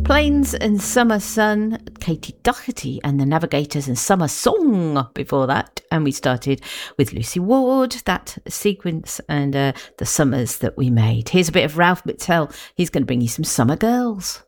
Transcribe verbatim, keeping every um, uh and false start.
Plains and Summer Sun, Katie Doherty and the Navigators, and Summer Song before that. And we started with Lucy Ward, that sequence, and uh, the summers that we made. Here's a bit of Ralph Mittel. He's going to bring you some Summer Girls.